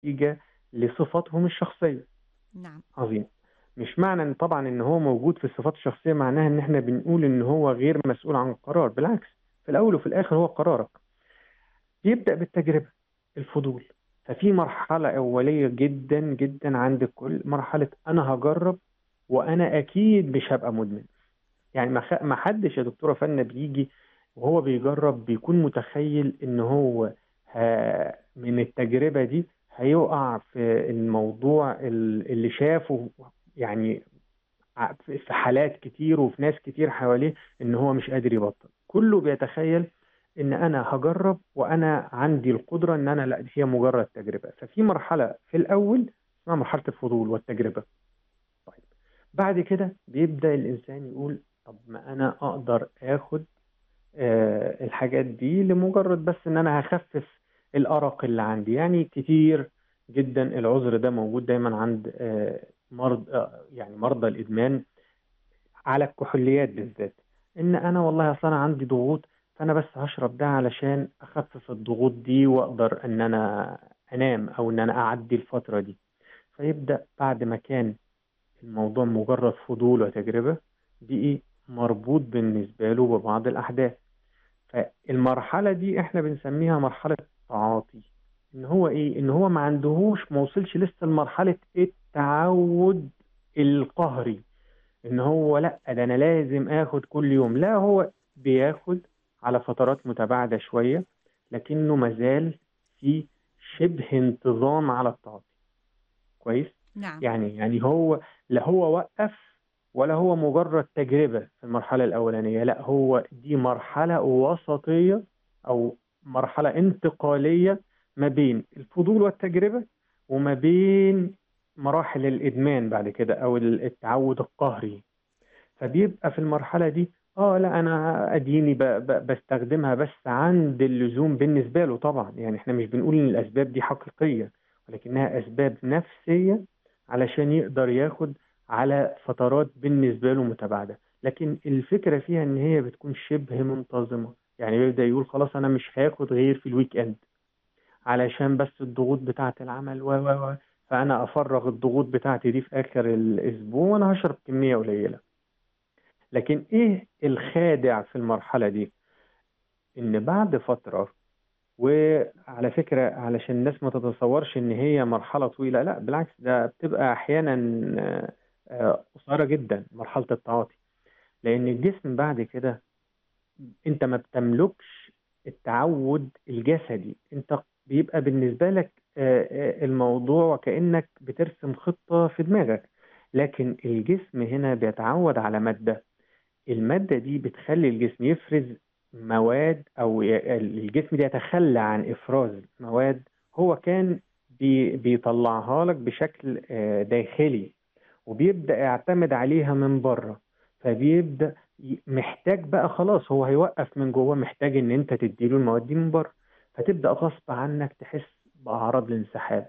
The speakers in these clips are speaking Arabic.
نتيجة لصفاتهم الشخصية. نعم. عظيم. مش معنى ان طبعا ان هو موجود في الصفات الشخصية معناها ان احنا بنقول ان هو غير مسؤول عن القرار، بالعكس، في الاول وفي الاخر هو قرارك. يبدأ بالتجربة، الفضول. ففي مرحلة أولية جدا جدا عند الكل، مرحلة أنا هجرب وأنا أكيد مش هبقى مدمن. يعني ما حدش يا دكتورة فنا بيجي وهو بيجرب بيكون متخيل إن هو من التجربة دي هيقع في الموضوع اللي شافه، يعني في حالات كتير وفي ناس كتير حواليه، ان هو مش قادر يبطل. كله بيتخيل ان انا هجرب وانا عندي القدرة ان انا، لا، دي هي مجرد تجربة. ففي مرحلة في الاول اسمها مرحلة الفضول والتجربة. طيب، بعد كده بيبدأ الانسان يقول طب ما انا اقدر اخد الحاجات دي لمجرد بس ان انا هخفف الارق اللي عندي. يعني كتير جدا العذر ده موجود دايما عند مرض يعني مرضى الادمان على الكحوليات بالذات، ان انا والله اصلا انا عندي ضغوط، فانا بس هشرب ده علشان اخفف الضغوط دي واقدر ان انا انام او ان انا اعدي الفترة دي. فيبدأ بعد ما كان الموضوع مجرد فضول وتجربة، بقي مربوط بالنسبة له ببعض الأحداث. فالمرحلة دي احنا بنسميها مرحلة تعاطي. ان هو ايه؟ ان هو ما عندهوش، ما وصلش لسه لمرحلة التعود القهري، ان هو لا ده انا لازم اخد كل يوم. لا، هو بياخد على فترات متباعدة شوية، لكنه مازال في شبه انتظام على التعاطي. كويس. نعم. يعني هو لا هو وقف ولا هو مجرد تجربة في المرحلة الأولانية، لا، هو دي مرحلة وسطية أو مرحلة انتقالية ما بين الفضول والتجربة وما بين مراحل الإدمان بعد كده أو التعود القهري. فبيبقى في المرحلة دي لا انا اديني بستخدمها بس عند اللزوم بالنسبة له. طبعا يعني احنا مش بنقول ان الاسباب دي حقيقية، ولكنها اسباب نفسية علشان يقدر ياخد على فترات بالنسبة له متباعدة. لكن الفكرة فيها ان هي بتكون شبه منتظمة. يعني بيبدأ يقول خلاص انا مش هاخد غير في الويك اند علشان بس الضغوط بتاعة العمل و فانا افرغ الضغوط بتاعتي دي في اخر الاسبوع وانا هشرب كمية قليلة. لكن ايه الخادع في المرحلة دي؟ ان بعد فترة، وعلى فكرة علشان الناس ما تتصورش ان هي مرحلة طويلة، لا بالعكس، ده بتبقى احيانا قصيرة جدا مرحلة التعاطي. لان الجسم بعد كده انت ما بتملكش التعود الجسدي. انت بيبقى بالنسبة لك الموضوع وكأنك بترسم خطة في دماغك، لكن الجسم هنا بيتعود على مادة. المادة دي بتخلي الجسم يفرز مواد، أو الجسم ده يتخلى عن إفراز مواد هو كان بيطلعها لك بشكل داخلي، وبيبدأ يعتمد عليها من بره. فبيبدأ محتاج بقى خلاص، هو هيوقف من جوه، محتاج إن أنت تديله المواد دي من بره. فتبدأ غصب عنك تحس بأعراض الانسحاب.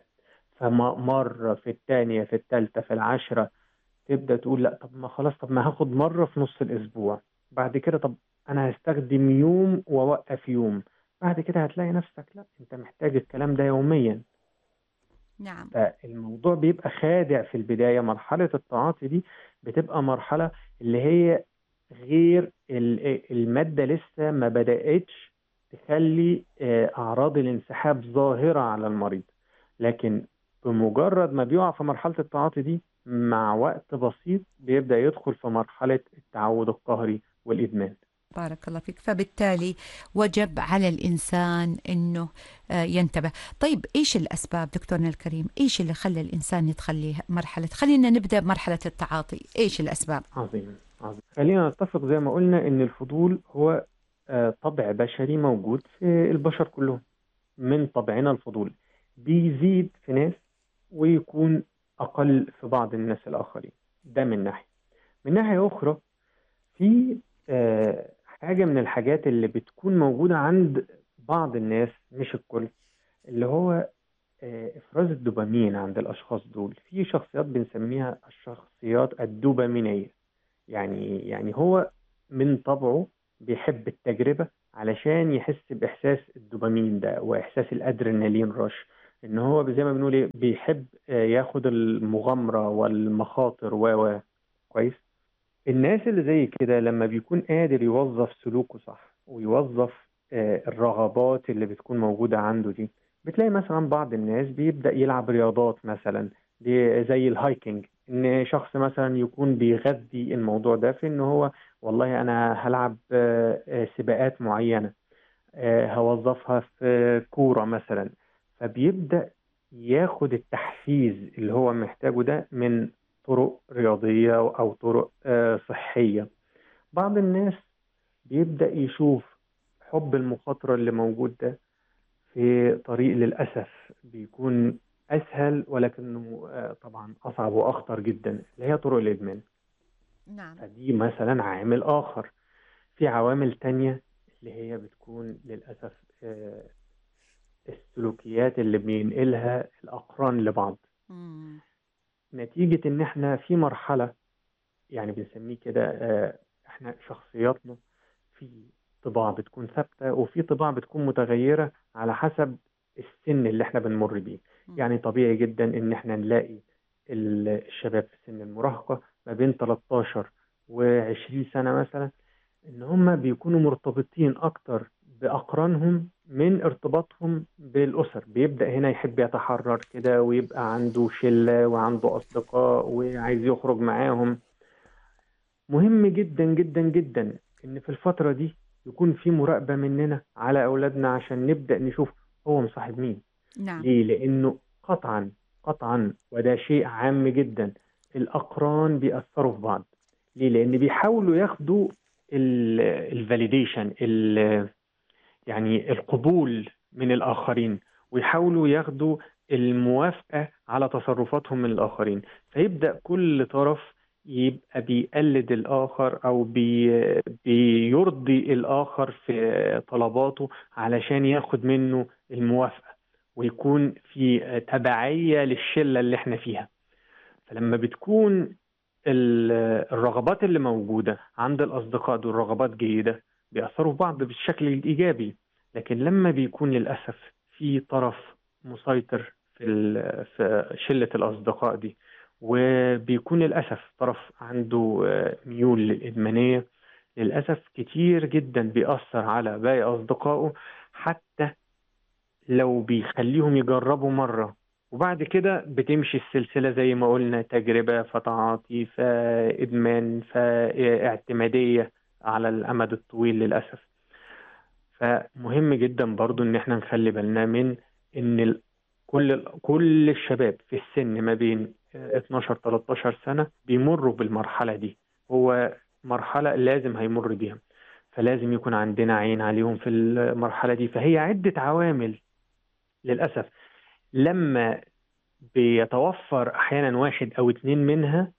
فمرة في الثانية في الثالثة في العشرة تبدأ تقول لا، طب ما خلاص، طب ما هاخد مرة في نص الأسبوع. بعد كده طب أنا هستخدم يوم وأوقف يوم. بعد كده هتلاقي نفسك لا، أنت محتاج الكلام ده يوميا. نعم. فالموضوع بيبقى خادع في البداية. مرحلة التعاطي دي بتبقى مرحلة اللي هي غير المادة لسه ما بدأتش تخلي أعراض الانسحاب ظاهرة على المريض. لكن بمجرد ما بيقع في مرحلة التعاطي دي، مع وقت بسيط بيبدأ يدخل في مرحلة التعود القهري والإدمان. بارك الله فيك. فبالتالي وجب على الإنسان أنه ينتبه. طيب إيش الأسباب دكتورنا الكريم؟ إيش اللي خلى الإنسان يدخل مرحلة، خلينا نبدأ مرحلة التعاطي، إيش الأسباب؟ عظيم عظيم. خلينا نتفق زي ما قلنا إن الفضول هو طبع بشري موجود في البشر كلهم. من طبعنا الفضول بيزيد في ناس ويكون أقل في بعض الناس الآخرين. ده من ناحية. من ناحية أخرى، في حاجة من الحاجات اللي بتكون موجودة عند بعض الناس مش الكل، اللي هو إفراز الدوبامين عند الأشخاص دول. في شخصيات بنسميها الشخصيات الدوبامينية. يعني هو من طبعه بيحب التجربة علشان يحس بإحساس الدوبامين ده وإحساس الأدرينالين رش. ان هو زي ما بنقول ايه بيحب ياخد المغامرة والمخاطر كويس. الناس اللي زي كده لما بيكون قادر يوظف سلوكه صح ويوظف الرغبات اللي بتكون موجودة عنده دي، بتلاقي مثلا بعض الناس بيبدأ يلعب رياضات مثلا زي الهايكنج. ان شخص مثلا يكون بيغذي الموضوع ده في ان هو والله انا هلعب سباقات معينة، هوظفها في كورة مثلا. فبيبدأ ياخد التحفيز اللي هو محتاجه ده من طرق رياضية أو طرق صحية. بعض الناس بيبدأ يشوف حب المخاطرة اللي موجود ده في طريق للأسف بيكون أسهل، ولكنه طبعا أصعب وأخطر جدا، اللي هي طرق الإدمان. نعم. فدي مثلا عامل آخر. في عوامل تانية اللي هي بتكون للأسف السلوكيات اللي بينقلها الأقران لبعض، مم. نتيجة إن إحنا في مرحلة يعني بنسميه كده إحنا شخصياتنا في طباع بتكون ثابتة وفي طباع بتكون متغيرة على حسب السن اللي إحنا بنمر بيه. مم. يعني طبيعي جدا إن إحنا نلاقي الشباب في سن المراهقة ما بين 13 و20 سنة مثلا، ان هم بيكونوا مرتبطين اكتر باقرانهم من ارتباطهم بالاسر. بيبدأ هنا يحب يتحرر كده ويبقى عنده شلة وعنده اصدقاء وعايز يخرج معاهم. مهم جدا جدا جدا ان في الفترة دي يكون في مراقبة مننا على اولادنا عشان نبدأ نشوف هو مصاحب مين. نعم. ليه؟ لانه قطعا قطعا وده شيء عام جدا، الاقران بيأثروا في بعض. ليه؟ لان بيحاولوا ياخدوا الفاليديشن، يعني القبول من الآخرين، ويحاولوا ياخدوا الموافقة على تصرفاتهم من الآخرين. فيبدأ كل طرف يبقى بيقلد الآخر أو بيرضي الآخر في طلباته علشان ياخد منه الموافقة، ويكون في تبعية للشلة اللي احنا فيها. فلما بتكون الرغبات اللي موجودة عند الأصدقاء دول رغبات جيدة، بيأثروا في بعض بالشكل الإيجابي. لكن لما بيكون للأسف في طرف مسيطر في شلة الأصدقاء دي، وبيكون للأسف طرف عنده ميول للإدمانية، للأسف كتير جدا بيأثر على باقي أصدقائه. حتى لو بيخليهم يجربوا مرة وبعد كده بتمشي السلسلة زي ما قلنا، تجربة فتعاطي فإدمان فاعتمادية على الأمد الطويل للأسف. فمهم جدا برضو إن احنا نخلي بالنا من إن كل الشباب في السن ما بين 12 13 سنة بيمروا بالمرحلة دي. هو مرحلة لازم هيمر بيها، فلازم يكون عندنا عين عليهم في المرحلة دي. فهي عدة عوامل للأسف، لما بيتوفر أحيانا واحد أو اتنين منها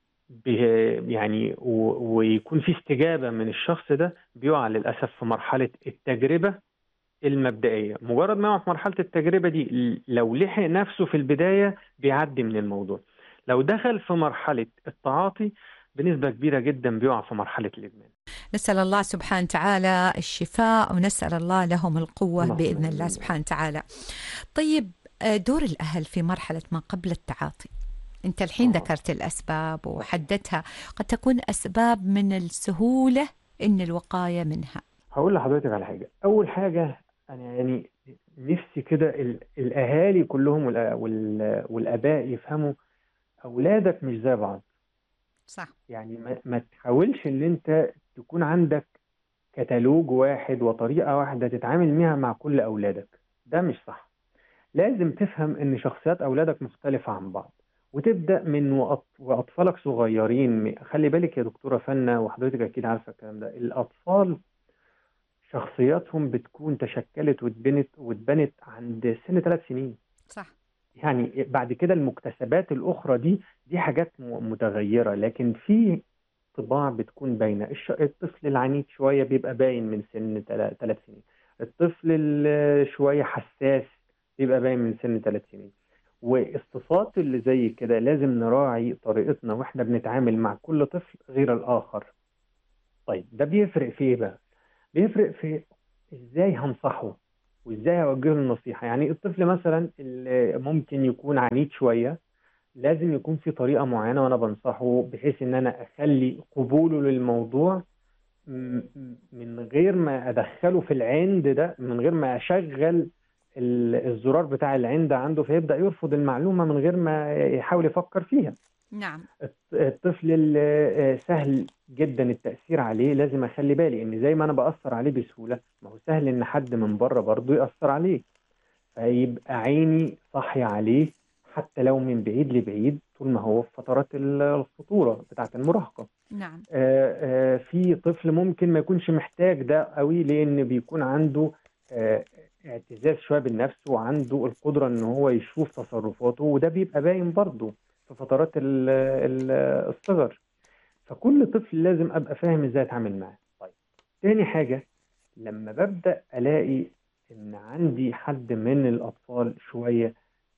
يعني ويكون في استجابة من الشخص ده، بيقع للأسف في مرحلة التجربة المبدئية. مجرد ما يقع في مرحلة التجربة دي، لو لحق نفسه في البداية بيعدي من الموضوع. لو دخل في مرحلة التعاطي بنسبة كبيرة جدا بيقع في مرحلة الإدمان. نسأل الله سبحانه وتعالى الشفاء، ونسأل الله لهم القوة اللهم بإذن الله آمين يا رب. سبحانه وتعالى. طيب، دور الأهل في مرحلة ما قبل التعاطي. أنت الحين آه ذكرت الأسباب صحيح. وحددتها، قد تكون أسباب من السهولة إن الوقاية منها. هقول لحضرتك على حاجة. أول حاجة أنا يعني نفسي كده الأهالي كلهم والآباء يفهموا أولادك مش زي بعض. صح. يعني ما تحاولش إن أنت تكون عندك كتالوج واحد وطريقة واحدة تتعامل بيها مع كل أولادك. ده مش صح. لازم تفهم إن شخصيات أولادك مختلفة عن بعض، وتبدأ من وأطفالك صغيرين. خلي بالك يا دكتورة فنة، وحضرتك أكيد عارفة الكلام ده، الأطفال شخصياتهم بتكون تشكلت واتبنت عند سن 3 سنين. صح. يعني بعد كده المكتسبات الأخرى دي حاجات متغيرة، لكن في طباع بتكون باينة. الطفل العنيد شوية بيبقى باين من سن 3 سنين. الطفل شوية حساس بيبقى باين من سن 3 سنين. والصفات اللي زي كده لازم نراعي طريقتنا واحنا بنتعامل مع كل طفل غير الآخر. طيب ده بيفرق في ايه بقى؟ بيفرق في ازاي هنصحه، وازاي اوجه له النصيحه. يعني الطفل مثلا اللي ممكن يكون عنيد شويه، لازم يكون في طريقه معينه وانا بنصحه، بحيث ان انا اخلي قبوله للموضوع من غير ما ادخله في العند ده، من غير ما اشغل الزرار بتاع العند عنده فيبدأ يرفض المعلومة من غير ما يحاول يفكر فيها. نعم. الطفل اللي سهل جدا التأثير عليه، لازم اخلي بالي ان زي ما انا بأثر عليه بسهولة، ما هو سهل ان حد من بره برضه يأثر عليه، فيبقى عيني صاحية عليه حتى لو من بعيد لبعيد، طول ما هو في فترات الخطورة بتاعة المراهقة. نعم. في طفل ممكن ما يكونش محتاج ده قوي، لان بيكون عنده آه، اعتزاز شويه بالنفس، وعنده القدره ان هو يشوف تصرفاته، وده بيبقى باين برضه في فترات الصغر. فكل طفل لازم ابقى فاهم ازاي اتعامل معاه. طيب، تاني حاجه، لما ببدا الاقي ان عندي حد من الاطفال شويه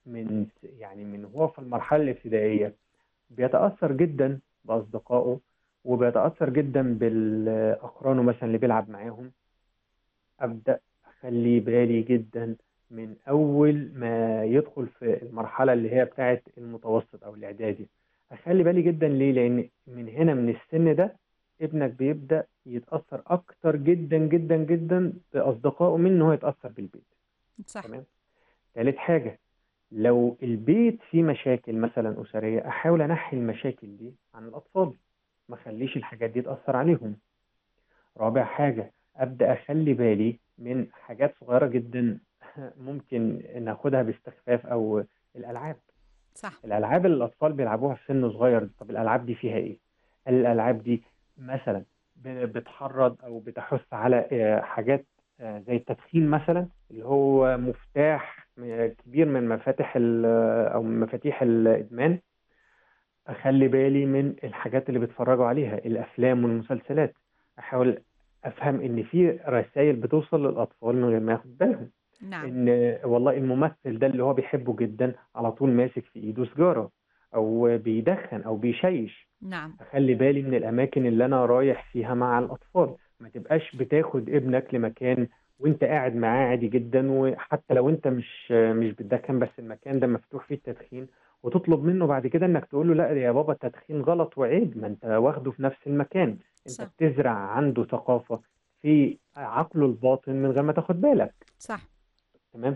من هو في المرحله الابتدائيه بيتأثر جدا بأصدقائه، وبيتأثر جدا بالأقرانه مثلا اللي بيلعب معاهم، أبدأ أخلي بالي جدا من أول ما يدخل في المرحلة اللي هي بتاعة المتوسط أو الإعدادي. أخلي بالي جدا ليه؟ لأن من هنا، من السن ده، ابنك بيبدأ يتأثر أكتر جدا جدا جدا بأصدقائه من إن هو يتأثر بالبيت. صح. تمام. ثالث حاجة، لو البيت فيه مشاكل مثلا أسرية، أحاول أنحي المشاكل دي عن الأطفال، ما أخليش الحاجات دي تأثر عليهم. رابع حاجة، أبدأ أخلي بالي من حاجات صغيرة جدا ممكن ناخدها باستخفاف، أو الألعاب. صح. الألعاب اللي الأطفال بيلعبوها في سن صغير، طب الألعاب دي فيها إيه؟ هل الألعاب دي مثلا بتحرض أو بتحث على حاجات زي التدخين مثلا، اللي هو مفتاح كبير من مفاتيح أو من مفاتيح الإدمان؟ أخلي بالي من الحاجات اللي بيتفرجوا عليها، الأفلام والمسلسلات. أحاول أفهم إن في رسائل بتوصل للأطفال من غير ما ياخد بالهم، نعم. ان والله الممثل ده اللي هو بيحبه جدا على طول ماسك في ايده سجارة، او بيدخن او بيشيش. نعم. اخلي بالي من الاماكن اللي انا رايح فيها مع الاطفال. ما تبقاش بتاخد ابنك لمكان وانت قاعد معاه عادي جدا، وحتى لو انت مش بتدخن، بس المكان ده مفتوح فيه التدخين، وتطلب منه بعد كده انك تقول له لا يا بابا التدخين غلط وعيب، ما انت واخده في نفس المكان. انت صح. بتزرع عنده ثقافة في عقله الباطن من غير ما تاخد بالك. صح. تمام.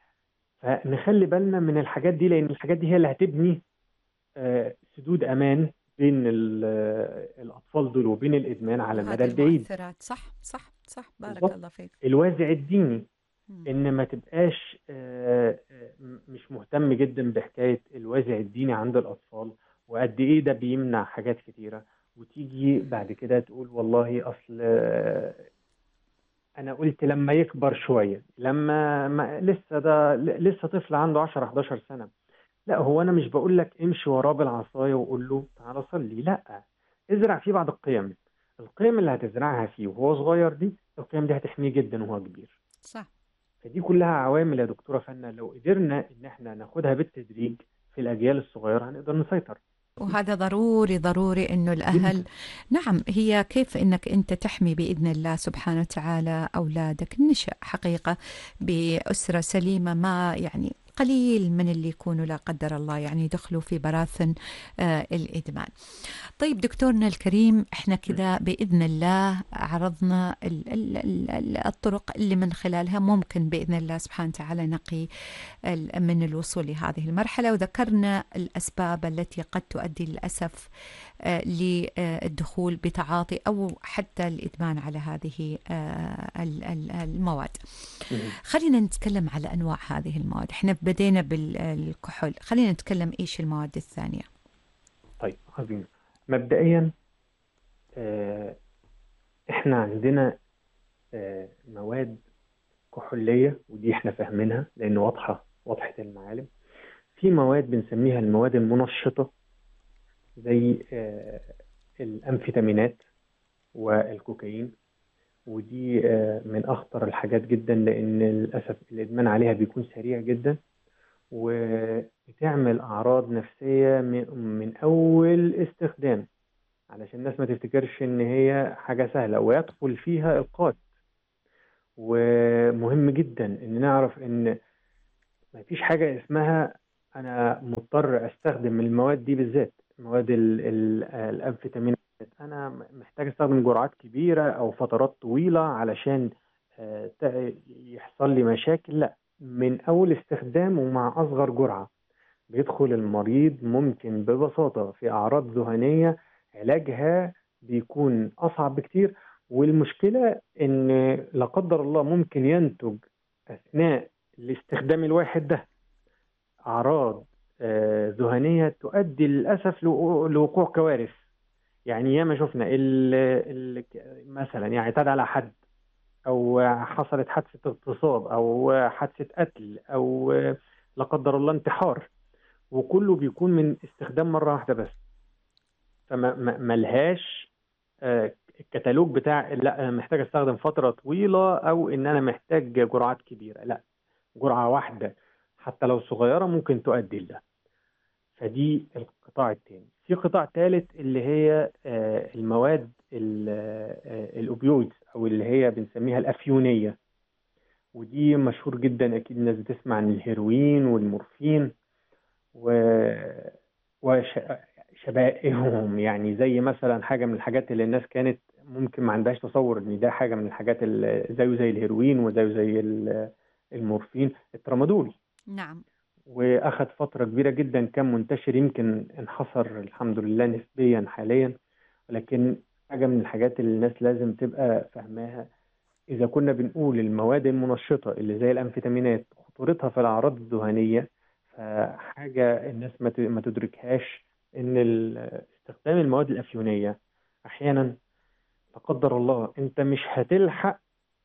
فنخلي بالنا من الحاجات دي، لأن الحاجات دي هي اللي هتبني سدود أمان بين الأطفال دول وبين الإدمان على المدى وهذه البعيد. المؤثرات، صح صح صح، بارك بالظبط. الله فيك. الوازع الديني، مم. إن ما تبقاش مش مهتم جدا بحكاية الوازع الديني عند الأطفال، وقد إيه ده بيمنع حاجات كتيرة، وتيجي بعد كده تقول والله أصل أنا قلت لما يكبر شوية، لما لسه ده لسه طفل عنده 10 11 سنة. لا، هو انا مش بقول لك امشي وراه بالعصايه وقول له تعالى صلي، لا. ازرع فيه بعض القيم. القيم اللي هتزرعها فيه وهو صغير دي، القيم دي هتحميه جدا وهو كبير. صح. فدي كلها عوامل يا دكتوره فنا، لو قدرنا ان احنا ناخدها بالتدريج في الاجيال الصغيره هنقدر نسيطر. وهذا ضروري ضروري انه الاهل. جدا. نعم، هي كيف انك انت تحمي باذن الله سبحانه وتعالى اولادك، النشأ حقيقه باسره سليمه، ما يعني قليل من اللي يكونوا لا قدر الله يعني يدخلوا في براثن الادمان. طيب دكتورنا الكريم، احنا كذا بإذن الله عرضنا الطرق اللي من خلالها ممكن بإذن الله سبحانه وتعالى نقي من الوصول لهذه المرحلة، وذكرنا الأسباب التي قد تؤدي للأسف للدخول بتعاطي أو حتى الإدمان على هذه المواد. مهم. خلينا نتكلم على أنواع هذه المواد. احنا بدينا بالكحول، خلينا نتكلم إيش المواد الثانية. طيب، عظيم. مبدئيا آه، احنا عندنا مواد كحوليه، ودي احنا فاهمينها لان واضحه المعالم. في مواد بنسميها المواد المنشطه، زي الأمفيتامينات والكوكايين. ودي من أخطر الحاجات جدا، لأن للأسف الإدمان عليها بيكون سريع جدا، وبتعمل أعراض نفسية من أول استخدام، علشان الناس ما تفتكرش إن هي حاجة سهلة ويدخل فيها القات. ومهم جدا ان نعرف ان مفيش حاجة اسمها انا مضطر استخدم المواد دي بالذات، مواد الامفيتامين. انا محتاج استخدم جرعات كبيرة او فترات طويلة علشان يحصل لي مشاكل. لا، من اول استخدام ومع اصغر جرعة بيدخل المريض ممكن ببساطة في اعراض ذهنية علاجها بيكون اصعب بكتير. والمشكلة ان لا قدر الله ممكن ينتج اثناء الاستخدام الواحد ده أعراض ذهنية تؤدي للأسف لوقوع كوارث. يعني ياما شفنا مثلا يعني اعتدى على حد، أو حصلت حادثة اغتصاب، أو حادثة قتل، أو لا قدر الله انتحار، وكله بيكون من استخدام مرة واحدة بس. فملهاش الكتالوج بتاع لا أنا محتاج استخدم فترة طويلة أو إن أنا محتاج جرعات كبيرة. لا، جرعة واحدة حتى لو صغيرة ممكن تؤدي لده. فدي القطاع الثاني. في قطاع ثالث اللي هي المواد الأوبيويدز، أو اللي هي بنسميها الأفيونية. ودي مشهور جدا، أكيد الناس بتسمع عن الهيروين والمورفين وشبائههم. يعني زي مثلا حاجة من الحاجات اللي الناس كانت ممكن ما عندهاش تصور إن ده حاجة من الحاجات اللي زيه زي الهيروين وزيه زي المورفين، الترامادول. نعم. واخد فترة كبيرة جدا كان منتشر، يمكن انحصر الحمد لله نسبيا حاليا. ولكن حاجة من الحاجات اللي الناس لازم تبقى فاهماها، إذا كنا بنقول المواد المنشطة اللي زي الأنفيتامينات خطورتها في الأعراض الذهنية، فحاجة الناس ما تدركهاش إن استخدام المواد الأفيونية أحيانا لا قدر الله أنت مش هتلحق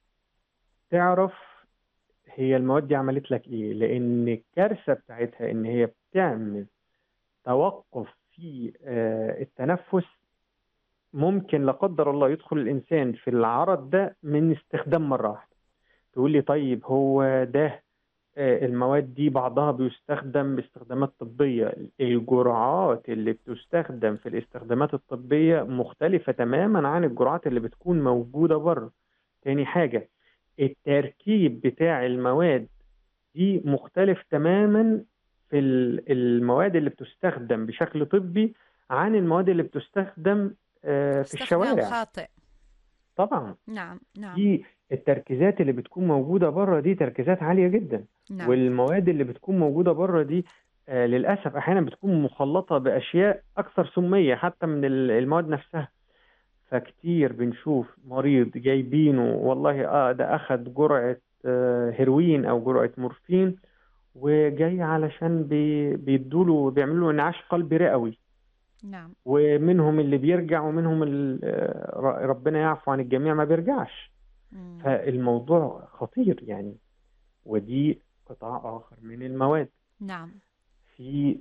تعرف هي المواد دي عملت لك إيه، لأن الكارثة بتاعتها إن هي بتعمل توقف في التنفس. ممكن لا قدر الله يدخل الإنسان في العرض ده من استخدام مرة واحدة. تقول لي طيب هو ده المواد دي بعضها بيستخدم باستخدامات طبية. الجرعات اللي بتستخدم في الاستخدامات الطبية مختلفة تماما عن الجرعات اللي بتكون موجودة بره. تاني حاجة، التركيب بتاع المواد دي مختلف تماما في المواد اللي بتستخدم بشكل طبي عن المواد اللي بتستخدم في استخدام الشوارع. خاطئ. طبعا نعم نعم دي التركيزات اللي بتكون موجودة بره دي تركيزات عالية جدا. نعم. والمواد اللي بتكون موجودة بره دي للأسف أحيانا بتكون مخلطة بأشياء أكثر سمية حتى من المواد نفسها. فكتير بنشوف مريض جايبينه والله ده أخد جرعة هيروين أو جرعة مورفين، وجاي علشان بيدوله بيعملوا انعاش قلبي رئوي. نعم. ومنهم اللي بيرجع ومنهم ربنا يعفو عن الجميع ما بيرجعش. مم. فالموضوع خطير يعني. ودي قطاع آخر من المواد. نعم. في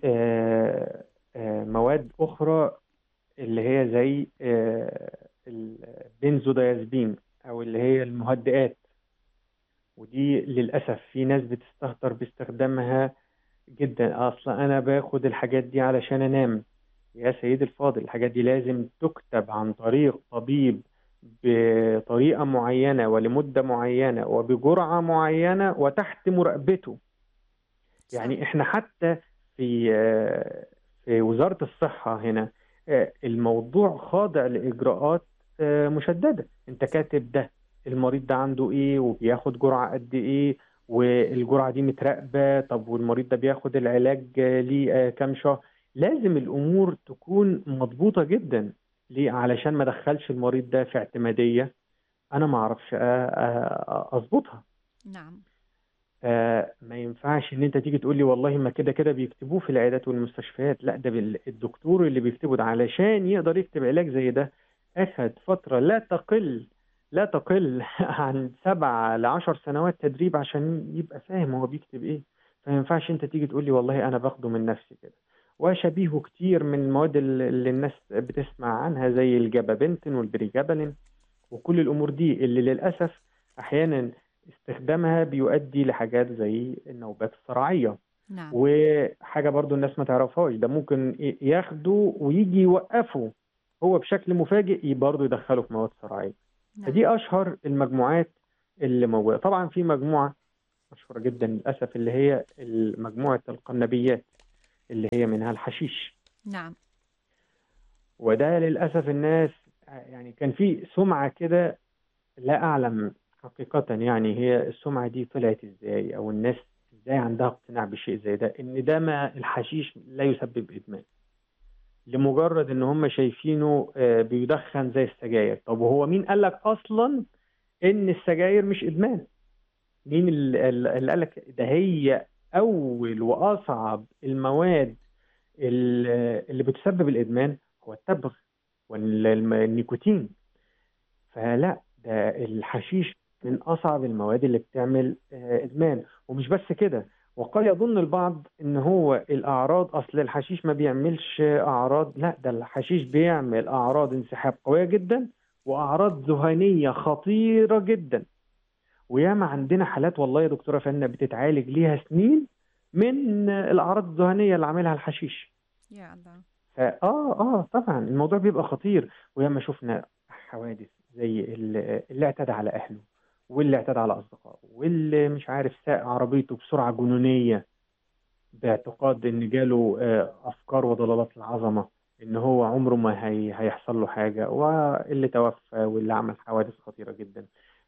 مواد أخرى اللي هي زي البنزوديازبين أو اللي هي المهدئات. ودي للأسف في ناس بتستهتر باستخدامها جدا. اصلا انا باخد الحاجات دي علشان انام. يا سيدي الفاضل، الحاجات دي لازم تكتب عن طريق طبيب بطريقة معينة ولمدة معينة وبجرعة معينة وتحت مراقبته. صح. يعني احنا حتى في في وزارة الصحة هنا الموضوع خاضع لإجراءات مشددة. انت كاتب ده المريض ده عنده ايه وبياخد جرعة قد ايه، والجرعة دي متراقبة. طب والمريض ده بياخد العلاج ليه كام شهر. لازم الأمور تكون مضبوطة جدا. ليه؟ علشان ما دخلش المريض ده في اعتمادية أنا ما أعرفش أظبطها. نعم. ما ينفعش ان انت تيجي تقول لي والله ما كده كده بيكتبوه في العيادات والمستشفيات. لا، ده الدكتور اللي بيكتبه ده علشان يقدر يكتب علاج زي ده اخد فترة لا تقل عن 7 ل10 سنوات تدريب عشان يبقى فاهم هو بيكتب ايه. فما ينفعش انت تيجي تقول لي والله انا باخده من نفسي كده. وشبيهه كتير من المواد اللي الناس بتسمع عنها زي الجابابنتين والبريجابالين وكل الأمور دي اللي للأسف أحيانا استخدامها بيؤدي لحاجات زي النوبات الصرعية. نعم. وحاجة برضو الناس ما تعرفهاش، ده ممكن ياخده ويجي يوقفه هو بشكل مفاجئ برضو يدخله في مواد صرعية. نعم. فدي أشهر المجموعات اللي موجودة. طبعا في مجموعة مشهورة جدا للأسف اللي هي مجموعة القنبيات اللي هي منها الحشيش. نعم. وده للأسف الناس يعني كان في سمعة كده، لا أعلم حقيقة يعني هي السمعة دي طلعت إزاي، أو الناس إزاي عندها اقتناع بشيء زي ده، إن ده ما الحشيش لا يسبب إدمان، لمجرد إن هم شايفينه بيدخن زي السجاير. طب وهو مين قال لك أصلا إن السجاير مش إدمان؟ مين اللي قال لك ده؟ هي أول وأصعب المواد اللي بتسبب الإدمان هو التبغ والنيكوتين. فلا، ده الحشيش من أصعب المواد اللي بتعمل إدمان. ومش بس كده، وقد يظن البعض إن هو الأعراض، أصل الحشيش ما بيعملش أعراض. لا، ده الحشيش بيعمل أعراض انسحاب قوية جدا، وأعراض ذهانية خطيرة جدا. وياما عندنا حالات والله يا دكتورة فنة بتتعالج ليها سنين من الأعراض الذهانية اللي عاملها الحشيش. يا الله. طبعا الموضوع بيبقى خطير. وياما شفنا حوادث زي اللي اعتدى على اهله، واللي اعتدى على اصدقائه، واللي مش عارف ساق عربيته بسرعة جنونية باعتقاد ان جاله افكار وضلالات العظمة، ان هو عمره ما هيحصل له حاجة، واللي توفى واللي عمل حوادث خطيرة جدا.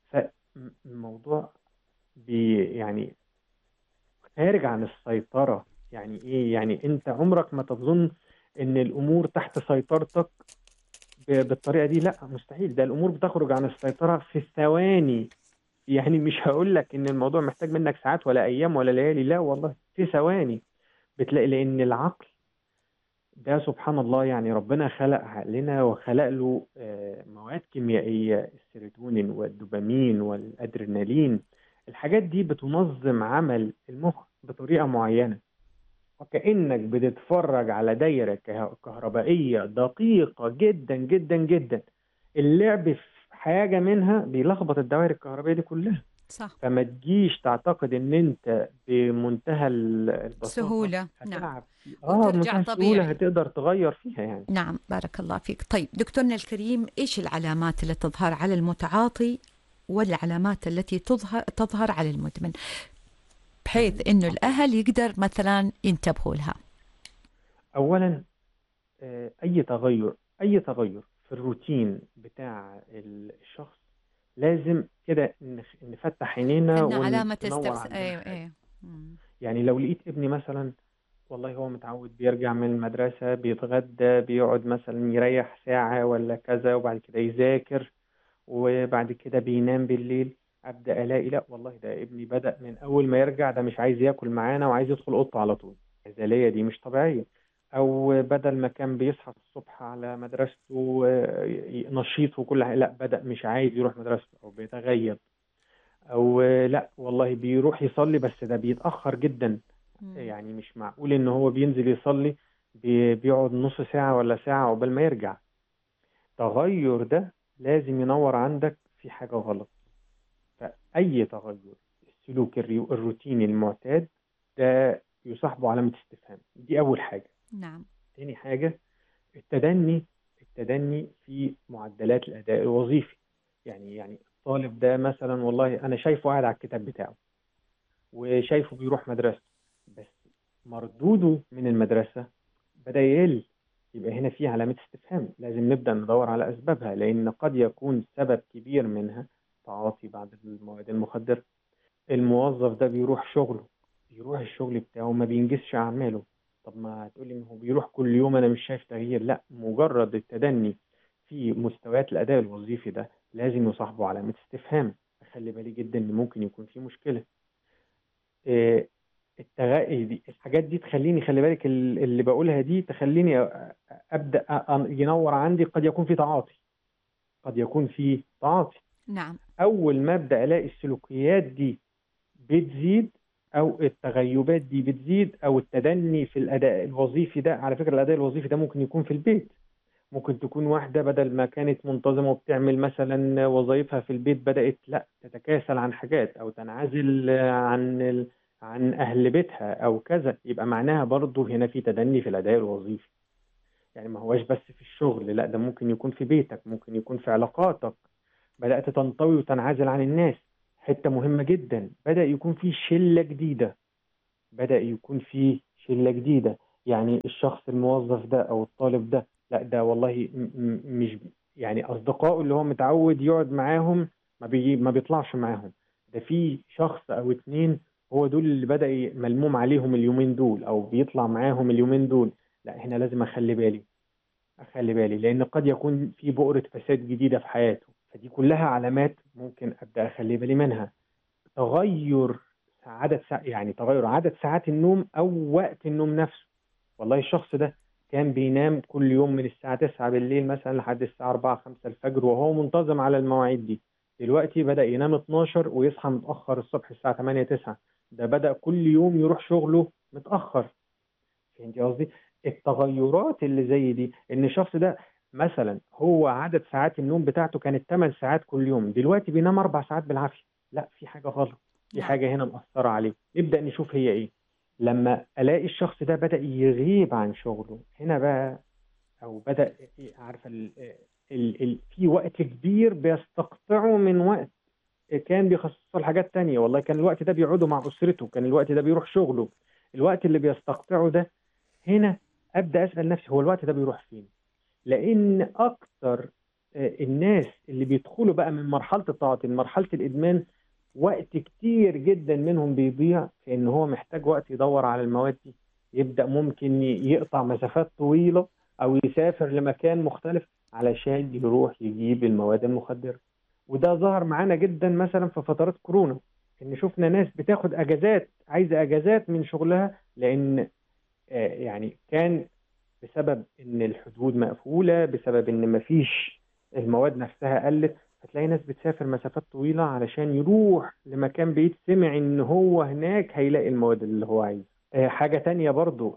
فالموضوع يعني خارج عن السيطرة. يعني ايه؟ يعني انت عمرك ما تظن ان الامور تحت سيطرتك بالطريقة دي. لا، مستحيل. ده الامور بتخرج عن السيطرة في ثواني. يعني مش هقول لك ان الموضوع محتاج منك ساعات ولا ايام ولا ليالي، لا والله، في ثواني بتلاقي. لان العقل ده سبحان الله، يعني ربنا خلق عقلنا وخلق له مواد كيميائية، السيروتونين والدوبامين والادرينالين. الحاجات دي بتنظم عمل المخ بطريقة معينة، وكأنك بتتفرج على دايرة كهربائية دقيقة جدا جدا جدا. اللعب في حاجة منها بيلخبط الدوائر الكهربائية دي كلها. صح. فما تجيش تعتقد ان انت بمنتهى البساطة سهولة. نعم. هتلعب في وترجع بمنتهى السهولة طبيعي. هتقدر تغير فيها يعني. نعم، بارك الله فيك. طيب دكتورنا الكريم، إيش العلامات اللي تظهر على المتعاطي والعلامات التي تظهر على المدمن، بحيث إنه الأهل يقدر مثلا ينتبهوا لها؟ اولا اي تغير في الروتين بتاع الشخص لازم كده نفتح عينينا كأنها علامة وننور عندنا ايه حاجة. ايه. مم. يعني لو لقيت ابني مثلا، والله هو متعود بيرجع من المدرسة بيتغدى بيقعد مثلا يريح ساعة ولا كذا، وبعد كده يذاكر، وبعد كده بينام بالليل، أبدأ ألاقي لا والله ده ابني بدأ من أول ما يرجع ده مش عايز ياكل معانا وعايز يدخل أوضته على طول. العزالية دي مش طبيعية. أو بدل ما كان بيصحى الصبح على مدرسته نشيط وكل حاجة، لا بدأ مش عايز يروح مدرسته أو بيتغيب. أو لا والله بيروح يصلي بس ده بيتأخر جدا. مم. يعني مش معقول ان هو بينزل يصلي بيقعد نص ساعة ولا ساعة عقبال ما يرجع. تغير ده لازم ينور عندك في حاجة غلط. فأي تغير السلوك الروتيني المعتاد ده يصاحبه علامة استفهام. دي أول حاجة. نعم. تاني حاجة التدني في معدلات الأداء الوظيفي. يعني الطالب ده مثلا والله أنا شايفه قاعد على الكتاب بتاعه، وشايفه بيروح مدرسة، بس مردوده من المدرسة بدأ يقل. يبقى هنا في علامة استفهام، لازم نبدأ ندور على أسبابها، لأن قد يكون سبب كبير منها تعاطي بعض المواد المخدرة. الموظف ده بيروح الشغل بتاعه ما بينجزش أعماله. طب ما هتقولي ما هو بيروح كل يوم أنا مش شايف تغيير. لا، مجرد التدني في مستويات الأداء الوظيفي ده لازم يصاحبه علامة استفهام. أخلي بالي جدا إن ممكن يكون في مشكلة. آه، الحاجات دي تخليني، خلي بالك اللي بقولها دي تخليني أبدأ ينور عندي قد يكون في تعاطي. قد يكون في تعاطي. نعم. أول ما أبدأ ألاقي السلوكيات دي بتزيد، أو التغيبات دي بتزيد، أو التدني في الأداء الوظيفي ده. على فكرة الأداء الوظيفي ده ممكن يكون في البيت. ممكن تكون واحدة بدل ما كانت منتظمة وبتعمل مثلا وظائفها في البيت بدأت لا تتكاسل عن حاجات، أو تنعزل عن أهل بيتها أو كذا. يبقى معناها برضو هنا في تدني في الأداء الوظيفي. يعني ما هواش بس في الشغل، لا ده ممكن يكون في بيتك، ممكن يكون في علاقاتك، بدأت تنطوي وتنعزل عن الناس. حتة مهمة جدا، بدأ يكون في شلة جديدة. بدأ يكون في شلة جديدة. يعني الشخص الموظف ده أو الطالب ده، لا ده والله مش يعني أصدقائه اللي هو متعود يقعد معاهم ما بيطلعش معاهم. ده في شخص أو اتنين هو دول اللي بدأ ملموم عليهم اليومين دول أو بيطلع معاهم اليومين دول. لا هنا لازم أخلي بالي لأن قد يكون في بؤرة فساد جديدة في حياته. فدي كلها علامات ممكن أبدأ أخلي بالي منها. تغير يعني تغير عدد ساعات النوم او وقت النوم نفسه. والله الشخص ده كان بينام كل يوم من الساعة 9 بالليل مثلا لحد الساعة 4 5 الفجر وهو منتظم على المواعيد دي. دلوقتي بدأ ينام 12 ويصحى متأخر الصبح الساعة 8 9. ده بدأ كل يوم يروح شغله متأخر. فهمتي قصدي؟ التغيرات اللي زي دي ان الشخص ده مثلا هو عدد ساعات النوم بتاعته كانت 8 ساعات كل يوم، دلوقتي بينام 4 ساعات بالعافية. لا في حاجة غلط. في نعم. حاجة هنا مأثرة عليه. نبدأ نشوف هي ايه. لما الاقي الشخص ده بدأ يغيب عن شغله هنا بقى، او بدأ عارفة في وقت كبير بيستقطعه من وقت كان بيخصصه لحاجات تانية. والله كان الوقت ده بيقعده مع أسرته، كان الوقت ده بيروح شغله. الوقت اللي بيستقطعه ده هنا ابدا اسال نفسي هو الوقت ده بيروح فين. لان اكتر الناس اللي بيدخلوا بقى من مرحله التعاطي لمرحله الادمان وقت كتير جدا منهم بيضيع في ان هو محتاج وقت يدور على المواد دي. يبدا ممكن يقطع مسافات طويله او يسافر لمكان مختلف علشان يروح يجيب المواد المخدره. وده ظهر معانا جدا مثلا في فترات كورونا، ان شفنا ناس بتاخد اجازات، عايزه اجازات من شغلها لان يعني كان بسبب ان الحدود مقفولة، بسبب ان مفيش المواد نفسها قلت. هتلاقي ناس بتسافر مسافات طويلة علشان يروح لمكان بعيد سمع ان هو هناك هيلاقي المواد اللي هو عايزها. حاجة تانية برضو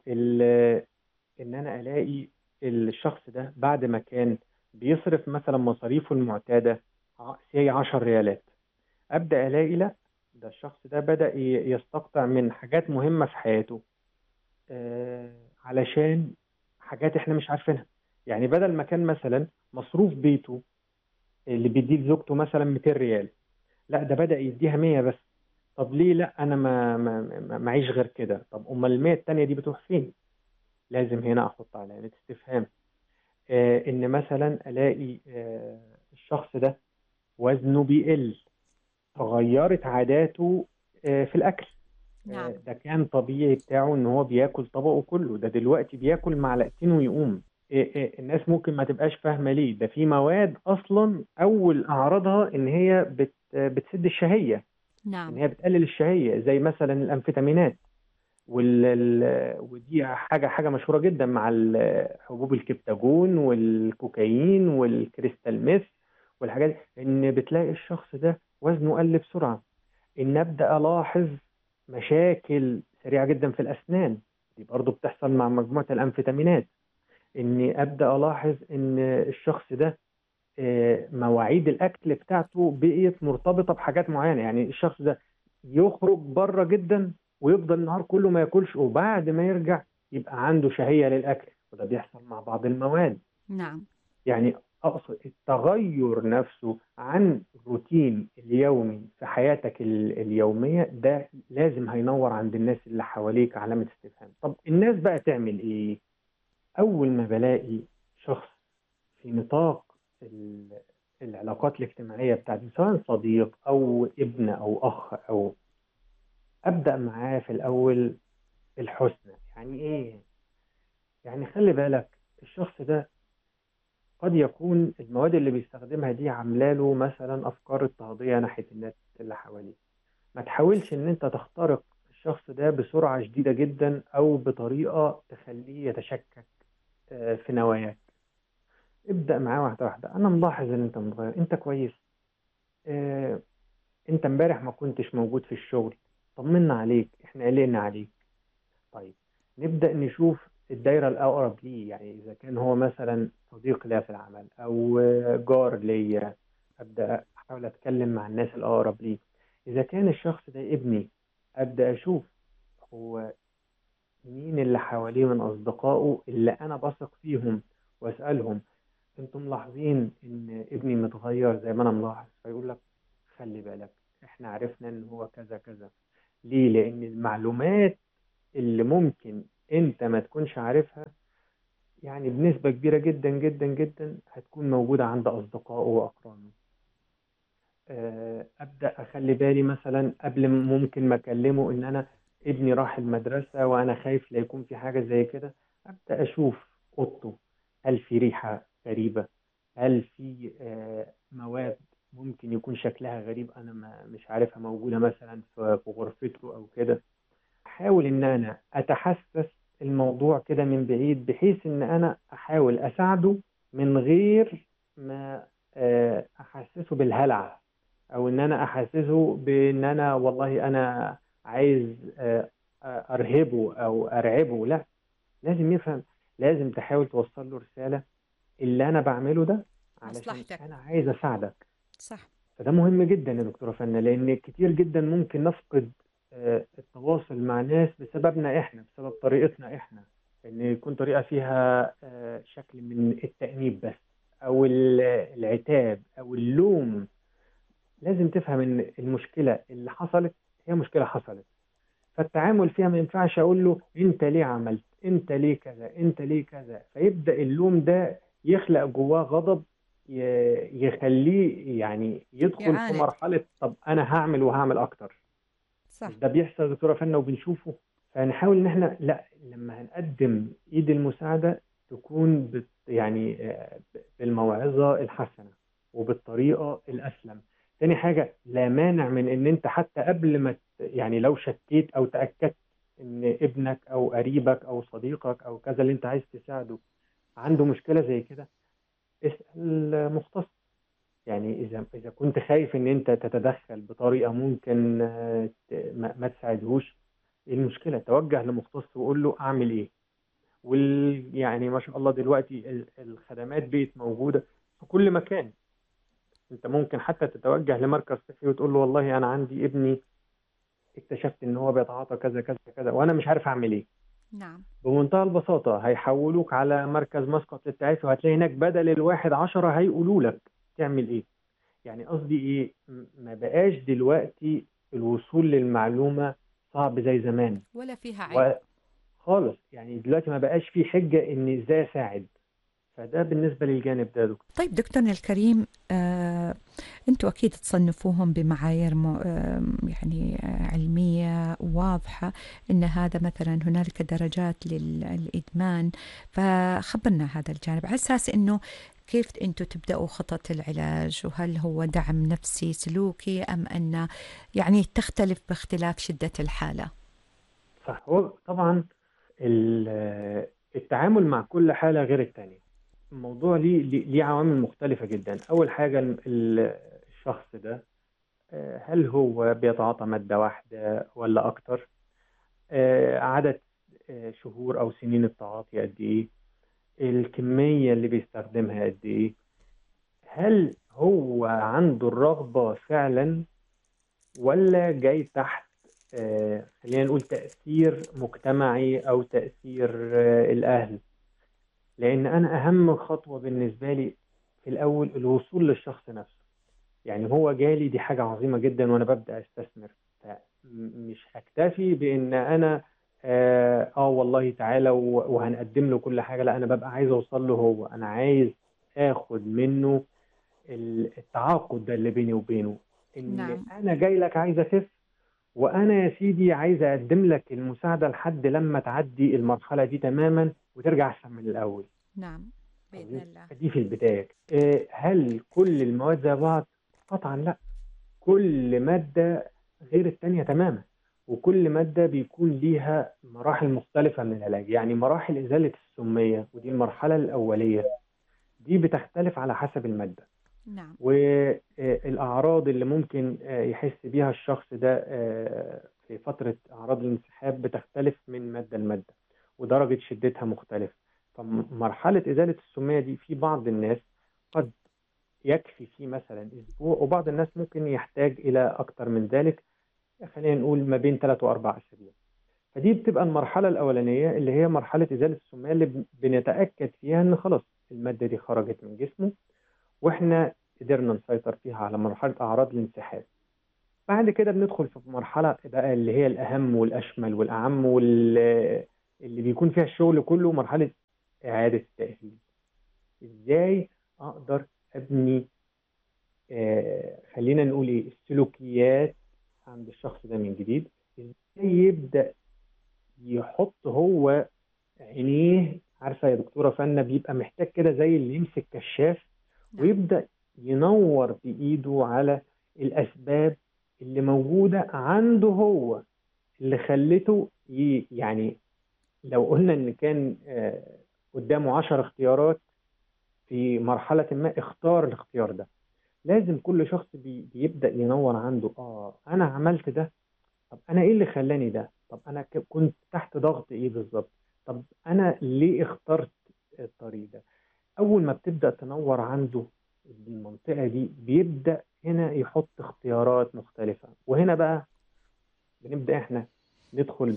ان انا الاقي الشخص ده بعد ما كان بيصرف مثلا مصاريفه المعتادة سي 10 ريالات، ابدا الاقي لا، ده الشخص ده بدأ يستقطع من حاجات مهمة في حياته علشان حاجات احنا مش عارفينها. يعني بدل ما كان مثلا مصروف بيته اللي بيديه لزوجته مثلا 200 ريال، لا ده بدأ يديها 100 بس. طب ليه لا انا معيش غير كده؟ طب امال ال 100 التانية دي بتروح فين؟ لازم هنا احط علامة استفهام. ان مثلا الاقي الشخص ده وزنه بيقل، تغيرت عاداته في الاكل. نعم. ده كان طبيعي بتاعه ان هو بياكل طبقه كله، ده دلوقتي بياكل معلقتين ويقوم. الناس ممكن ما تبقاش فاهمة ليه. ده في مواد اصلا اول اعراضها ان هي بتسد الشهية، ان نعم. هي بتقلل الشهية زي مثلا الانفيتامينات. ودي حاجة مشهورة جدا مع حبوب الكبتاجون والكوكايين والكريستال ميث والحاجات دي، ان بتلاقي الشخص ده وزنه قل بسرعة. ان ابدا الاحظ مشاكل سريعه جدا في الاسنان، دي برضو بتحصل مع مجموعه الانفيتامينات. اني ابدا الاحظ ان الشخص ده مواعيد الاكل بتاعته بقيت مرتبطه بحاجات معينه. يعني الشخص ده يخرج بره جدا ويفضل النهار كله ما ياكلش، وبعد ما يرجع يبقى عنده شهيه للاكل، وده بيحصل مع بعض المواد. نعم. يعني أقصد التغير نفسه عن الروتين اليومي في حياتك اليومية، ده لازم هينور عند الناس اللي حواليك علامة استفهام. طب الناس بقى تعمل إيه؟ أول ما بلاقي شخص في نطاق العلاقات الاجتماعية بتاعتي سواء صديق أو ابن أو أخ أو، أبدأ معاه في الأول الحسنى. يعني إيه؟ يعني خلي بالك الشخص ده قد يكون المواد اللي بيستخدمها دي عامله له مثلا افكار اضطهاديه ناحيه الناس اللي حواليه. ما تحاولش ان انت تخترق الشخص ده بسرعه شديده جدا او بطريقه تخليه يتشكك في نواياك. ابدا معاه واحده واحده. انا ملاحظ ان انت متغير، انت كويس، آه، انت امبارح ما كنتش موجود في الشغل، طمنا عليك، احنا قلقنا عليك. طيب نبدأ نشوف الدايرة الأقرب ليه. يعني إذا كان هو مثلا صديق ليا في العمل أو جار ليا، أبدأ أحاول أتكلم مع الناس الأقرب ليه. إذا كان الشخص ده ابني، أبدأ أشوف هو مين اللي حواليه من أصدقائه اللي أنا بثق فيهم، وأسألهم أنتم ملاحظين إن ابني متغير زي ما أنا ملاحظ؟ فيقول لك خلي بالك احنا عرفنا ان هو كذا كذا. ليه؟ لان المعلومات اللي ممكن انت ما تكونش عارفها، يعني بنسبة كبيرة جدا جدا جدا هتكون موجودة عند أصدقائه وأقرانه. أبدأ أخلي بالي مثلا قبل ممكن ما أكلمه إن أنا ابني راح المدرسة وأنا خايف لا يكون في حاجة زي كده. أبدأ أشوف أوضته، هل في ريحة غريبة؟ هل في مواد ممكن يكون شكلها غريب أنا مش عارفها موجودة مثلا في غرفته أو كده. أحاول إن أنا أتحسس الموضوع كده من بعيد، بحيث إن أنا أحاول أساعده من غير ما أحسسه بالهلع، او ان انا احسسه بان انا والله انا عايز ارهبه او ارعبه. لا، لازم يفهم، لازم تحاول توصل له رسالة اللي انا بعمله ده علشان مصلحتك. انا عايز اساعدك. صح. فده مهم جدا يا دكتورة فنا، لان كتير جدا ممكن نفقد التواصل مع ناس بسببنا احنا، بسبب طريقتنا احنا، ان يكون طريقة فيها شكل من التأنيب بس، او العتاب او اللوم. لازم تفهم ان المشكله اللي حصلت هي مشكله حصلت، فالتعامل فيها ما ينفعش اقول له انت ليه عملت، انت ليه كذا، انت ليه كذا، فيبدا اللوم ده يخلق جواه غضب، يخليه يعني يدخل في يعاند. مرحله طب انا هعمل وهعمل اكتر. صح. مش ده بيحصل يا دكتوره فنا وبنشوفه؟ فنحاول ان احنا لا، لما هنقدم ايد المساعده تكون يعني بالموعظه الحسنه وبالطريقه الاسلم. تاني حاجه، لا مانع من ان انت حتى قبل ما يعني لو شكيت او تاكدت ان ابنك او قريبك او صديقك او كذا اللي انت عايز تساعده عنده مشكله زي كده، اسال مختص. يعني إذا كنت خايف إن أنت تتدخل بطريقة ممكن ما تساعدهوش، إيه المشكلة؟ توجه لمختص وقول له أعمل إيه. يعني ما شاء الله دلوقتي الخدمات بقت موجودة في كل مكان. أنت ممكن حتى تتوجه لمركز صحي وتقول له والله أنا عندي ابني اكتشفت إن هو بيتعاطى كذا كذا كذا وأنا مش عارف أعمل إيه. نعم. بمنتهى البساطة هيحولوك على مركز مسقط للتعافي، وهتلاقي هناك بدل الواحد 10 هيقولوا لك تعمل إيه. يعني قصدي ايه، ما بقاش دلوقتي الوصول للمعلومة صعب زي زمان. ولا فيها عيب. وخالص يعني دلوقتي ما بقاش في حجة ان ازاي اساعد. فده بالنسبة للجانب ده يا دكتور. طيب دكتورنا الكريم، أنتوا أكيد تصنفوهم بمعايير يعني علمية واضحة، أن هذا مثلا هنالك درجات للإدمان. فخبرنا هذا الجانب على أساس أنه كيف أنتوا تبدأوا خطط العلاج، وهل هو دعم نفسي سلوكي أم أن يعني تختلف باختلاف شدة الحالة؟ صح، هو طبعا التعامل مع كل حالة غير التانية. الموضوع ليه عوامل مختلفة جدا. أول حاجة الشخص ده هل هو بيتعاطى مادة واحدة ولا أكتر؟ عدد شهور أو سنين التعاطي قد إيه؟ الكمية اللي بيستخدمها قد إيه؟ هل هو عنده الرغبة فعلا ولا جاي تحت خلينا نقول تأثير مجتمعي أو تأثير الأهل؟ لأن أنا أهم خطوة بالنسبة لي في الأول الوصول للشخص نفسه. يعني هو جالي دي حاجة عظيمة جدا وأنا ببدأ أستثمر، فمش هكتفي بإن أنا والله تعالى وهنقدم له كل حاجة. لا، أنا ببقى عايز أوصل له هو، أنا عايز آخد منه التعاقد ده اللي بيني وبينه، إن نعم. أنا جاي لك عايز أخف، وأنا يا سيدي عايز أقدم لك المساعدة لحد لما تعدي المرحلة دي تماما وترجع أحسن من الأول. نعم. بإذن الله. دي في البداية. هل كل المواد زي بعض؟ قطعا لا، كل مادة غير التانية تماما، وكل مادة بيكون ليها مراحل مختلفة من العلاج. يعني مراحل إزالة السمية ودي المرحلة الأولية، دي بتختلف على حسب المادة. نعم. والأعراض اللي ممكن يحس بيها الشخص ده في فترة أعراض الانسحاب بتختلف من مادة لمادة، ودرجة شدتها مختلفة. فمرحلة إزالة السمية دي في بعض الناس قد يكفي فيه مثلا أسبوع، وبعض الناس ممكن يحتاج إلى أكتر من ذلك، خلينا نقول ما بين 3 و4 أسابيع. فدي بتبقى المرحلة الأولانية اللي هي مرحلة إزالة السمية، اللي بنتأكد فيها إن خلاص المادة دي خرجت من جسمه، وإحنا قدرنا نسيطر فيها على مرحلة أعراض الانسحاب. بعد كده بندخل في مرحلة بقى اللي هي الأهم والأشمل والأعم واللي بيكون فيها الشغل كله، مرحلة إعادة التأهيل. إزاي أقدر أبني خلينا نقول إيه السلوكيات عند الشخص ده من جديد. إزاي يبدأ يحط هو عينيه، عارفة يا دكتورة فنا، بيبقى محتاج كده زي اللي يمسك كشاف نعم. ويبدأ ينور بإيده على الأسباب اللي موجودة عنده هو، اللي خلته يعني لو قلنا إن كان قدامه 10 اختيارات في مرحلة ما، اختار الاختيار ده. لازم كل شخص بيبدأ ينور عنده، أنا عملت ده، طب انا ايه اللي خلاني ده، طب انا كنت تحت ضغط ايه بالظبط، طب انا ليه اخترت الطريق ده. اول ما بتبدأ تنور عنده المنطقة دي، بيبدأ هنا يحط اختيارات مختلفة. وهنا بقى بنبدأ احنا ندخل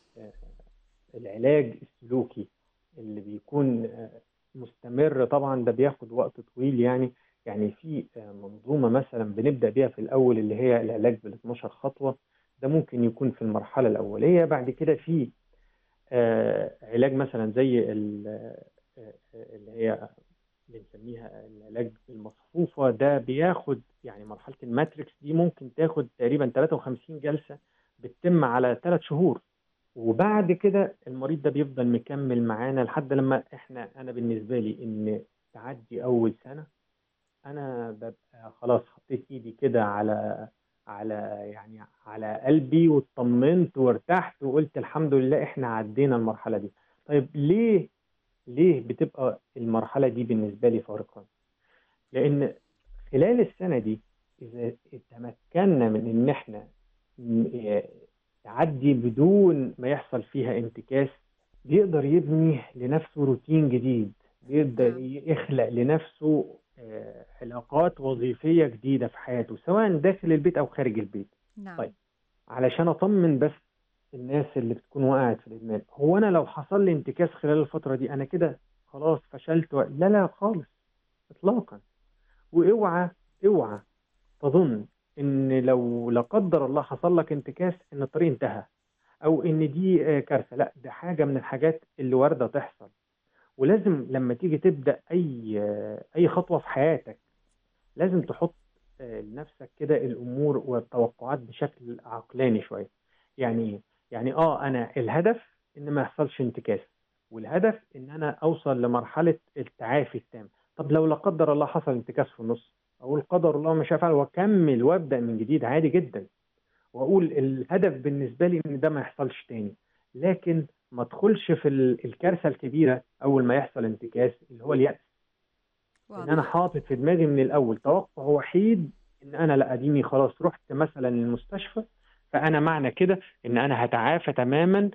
بالعلاج السلوكي اللي بيكون مستمر. طبعا ده بياخد وقت طويل، يعني في منظومة مثلا بنبدأ بيها في الأول اللي هي العلاج بال 12 خطوة. ده ممكن يكون في المرحلة الأولية. بعد كده في علاج مثلا زي اللي هي بنسميها العلاج بالمصفوفة. ده بياخد يعني مرحلة الماتريكس دي ممكن تاخد تقريبا 53 جلسة، بتتم على 3 شهور. وبعد كده المريض ده بيفضل مكمل معانا لحد لما انا بالنسبة لي ان تعدي اول سنة، انا ببقى خلاص حطيت ايدي كده على يعني على قلبي واطمنت وارتحت وقلت الحمد لله احنا عدينا المرحلة دي. طيب ليه بتبقى المرحلة دي بالنسبة لي فارقة؟ لان خلال السنة دي اذا تمكنا من ان احنا ن- تعدي بدون ما يحصل فيها انتكاس، بيقدر يبني لنفسه روتين جديد، بيقدر نعم. يخلق لنفسه علاقات وظيفية جديدة في حياته سواء داخل البيت أو خارج البيت. طيب، نعم. علشان أطمن بس الناس اللي بتكون وقعت في الإدمان، هو أنا لو حصل لي انتكاس خلال الفترة دي أنا كده خلاص فشلت لا لا خالص، إطلاقا. واوعى تظن ان لو لا قدر الله حصل لك انتكاس ان الطريق انتهى، او ان دي كارثه. لا، ده حاجه من الحاجات اللي وارده تحصل. ولازم لما تيجي تبدا اي خطوه في حياتك، لازم تحط لنفسك كده الامور والتوقعات بشكل عقلاني شويه. يعني ايه؟ يعني انا الهدف ان ما يحصلش انتكاس، والهدف ان انا اوصل لمرحله التعافي التام. طب لو لا قدر الله حصل انتكاس في النص، اقول قدر الله مش هفعل واكمل وابدا من جديد عادي جدا، واقول الهدف بالنسبه لي ان ده ما يحصلش تاني. لكن ما ادخلش في الكارثه الكبيره اول ما يحصل انتكاس اللي هو اليأس. ان انا واضح. حاطط في دماغي من الاول توقع وحيد ان انا لا، اديني خلاص رحت مثلا المستشفى، فانا معنى كده ان انا هتعافى تماما،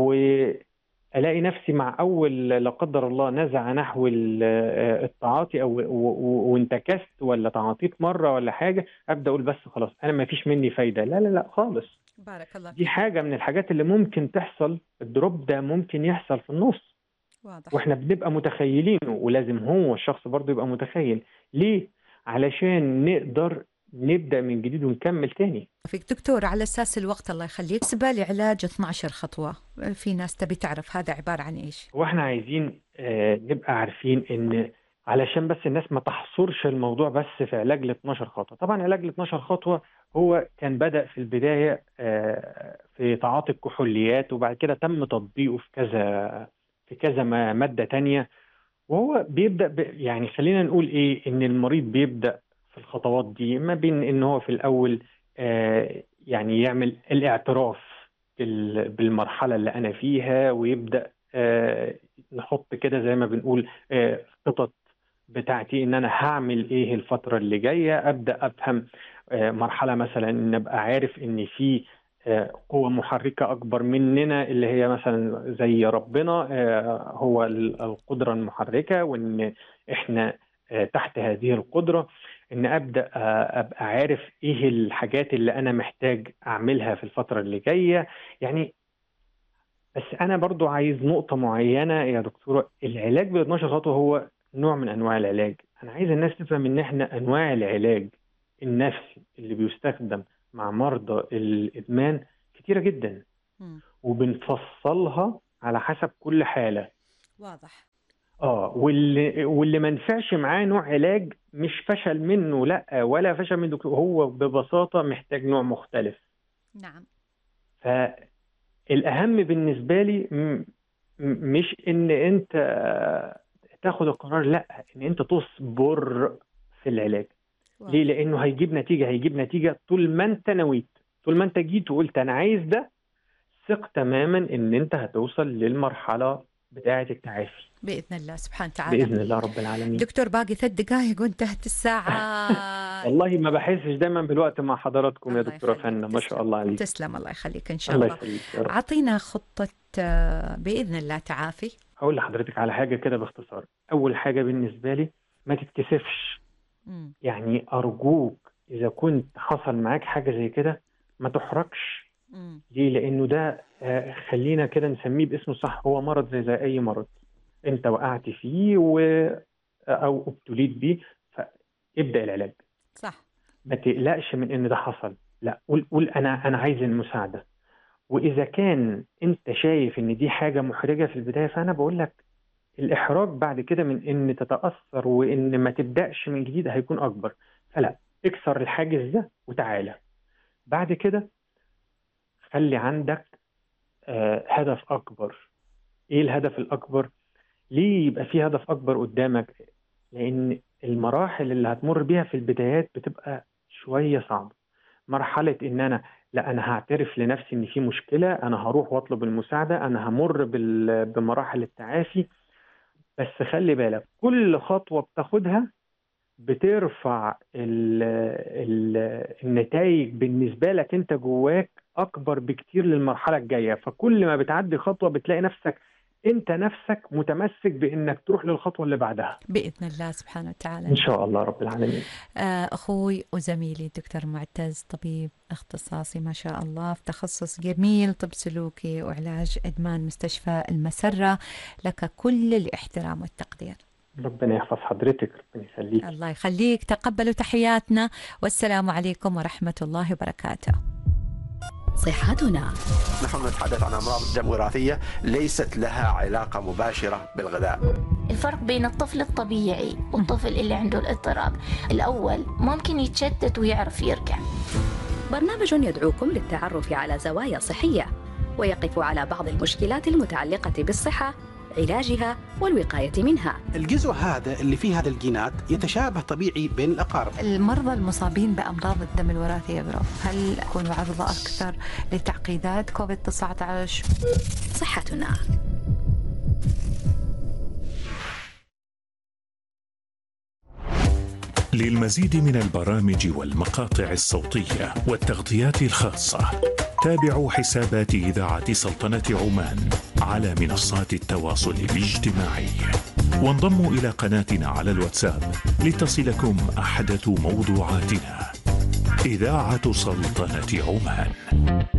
والاقي نفسي مع اول لا قدر الله نزعه نحو التعاطي او وانتكست ولا تعاطيت مره ولا حاجه، ابدا اقول بس خلاص انا ما فيش مني فايده. لا لا لا خالص. بارك الله دي فيك. حاجه من الحاجات اللي ممكن تحصل، الدروب ده ممكن يحصل في النص واضح. واحنا بنبقى متخيلينه. ولازم هو الشخص برضه يبقى متخيل ليه، علشان نقدر نبدأ من جديد ونكمل تاني. فيك دكتور، على أساس الوقت الله يخليك، بالنسبة لعلاج 12 خطوة، في ناس تبي تعرف هذا عبارة عن إيش؟ واحنا عايزين نبقى عارفين ان علشان بس الناس ما تحصرش الموضوع بس في علاج ال 12 خطوة. طبعا علاج ال 12 خطوة هو كان بدأ في البداية في تعاطي الكحوليات، وبعد كده تم تطبيقه في كذا مادة تانية. وهو بيبدأ يعني خلينا نقول ايه، ان المريض بيبدأ في الخطوات دي ما بين ان هو في الاول يعني يعمل الاعتراف بالمرحلة اللي انا فيها، ويبدأ نحط كده زي ما بنقول خطط بتاعتي ان انا هعمل ايه الفترة اللي جاية. ابدأ افهم مرحلة مثلا ان ابقى عارف ان في قوة محركة أكبر مننا اللي هي مثلا زي ربنا، هو القدرة المحركة، وإن إحنا تحت هذه القدرة. إن أبدأ أبقى عارف إيه الحاجات اللي أنا محتاج أعملها في الفترة اللي جاية يعني. بس أنا برضو عايز نقطة معينة يا دكتورة، العلاج بال 12 خطوة هو نوع من أنواع العلاج. أنا عايز الناس تفهم إن إحنا أنواع العلاج النفسي اللي بيستخدم مع مرضى الإدمان كتيرة جدا، مم. وبنفصلها على حسب كل حالة. واضح. واللي ما نفعش معاه نوع علاج مش فشل منه، لا، ولا فشل من دكتور، هو ببساطة محتاج نوع مختلف. نعم. فالأهم بالنسبة لي مش ان انت تاخد القرار، لا، ان انت تصبر في العلاج. ليه؟ واضح. لانه هيجيب نتيجة طول ما انت نويت، طول ما انت جيت وقلت انا عايز ده، ثق تماما ان انت هتوصل للمرحلة بتاعة التعافي بإذن الله سبحانه وتعالى. بإذن الله رب العالمين. دكتور باقي 3 دقائق وانتهت الساعة. والله ما بحسش دايما بالوقت مع حضراتكم يا الله دكتورة يخليك. فنة، ما شاء الله عليك. تسلم، الله يخليك إن شاء الله الله. يخليك يا رب. أعطينا خطة بإذن الله تعافي. هقول لحضرتك على حاجة كده باختصار. أول حاجة بالنسبة لي، ما تتكسفش. يعني أرجوك إذا كنت حصل معاك حاجة زي كده ما تحركش. ليه؟ لأنه ده خلينا كده نسميه باسمه صح، هو مرض زي أي مرض أنت وقعت فيه أو ابتليت بيه، فابدأ العلاج. صح. ما تقلقش من إن ده حصل، لا، قول أنا عايز المساعدة. وإذا كان أنت شايف إن دي حاجة محرجة في البداية، فأنا بقول لك الإحراج بعد كده من إن تتأثر وإن ما تبدأش من جديد هيكون أكبر. فلا، اكسر الحاجز ده وتعالى. بعد كده خلي عندك هدف أكبر. إيه الهدف الأكبر؟ ليه يبقى في هدف أكبر قدامك؟ لأن المراحل اللي هتمر بيها في البدايات بتبقى شوية صعبة. مرحلة إن أنا لا، أنا هعترف لنفسي إن في مشكلة، أنا هروح وأطلب المساعدة، أنا همر بمراحل التعافي. بس خلي بالك كل خطوة بتاخدها بترفع النتائج بالنسبة لك انت جواك اكبر بكتير للمرحلة الجاية. فكل ما بتعدي خطوة بتلاقي انت نفسك متمسك بانك تروح للخطوة اللي بعدها بإذن الله سبحانه وتعالى ان شاء الله رب العالمين. أخوي وزميلي الدكتور معتز، طبيب اختصاصي ما شاء الله في تخصص جميل، طب سلوكي وعلاج إدمان، مستشفى المسرة، لك كل الاحترام والتقدير. ربنا يحفظ حضرتك، ربنا يخليك. الله يخليك. تقبلوا تحياتنا، والسلام عليكم ورحمة الله وبركاته. صحتنا. نحن نتحدث عن أمراض دم وراثية ليست لها علاقة مباشرة بالغذاء. الفرق بين الطفل الطبيعي والطفل اللي عنده الاضطراب، الأول ممكن يتشتت ويعرف يرجع. برنامج يدعوكم للتعرف على زوايا صحية ويقف على بعض المشكلات المتعلقة بالصحة، علاجها والوقاية منها. الجزء هذا اللي فيه هذا الجينات يتشابه طبيعي بين الأقارب. المرضى المصابين بأمراض الدم الوراثية هل يكونوا عرضة أكثر لتعقيدات كوفيد-19؟ صحتنا. للمزيد من البرامج والمقاطع الصوتية والتغطيات الخاصة، تابعوا حسابات إذاعة سلطنة عمان على منصات التواصل الاجتماعي، وانضموا إلى قناتنا على الواتساب لتصلكم أحدث موضوعاتنا. إذاعة سلطنة عمان.